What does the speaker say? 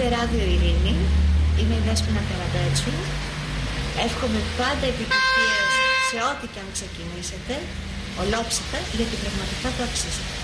Ράδιο Ειρήνη, είμαι η Δέσποινα Καραμπέτσου. Εύχομαι πάντα επιτυχίες σε ό,τι και αν ξεκινήσετε, ολόψυχα, γιατί πραγματικά το αξίζετε.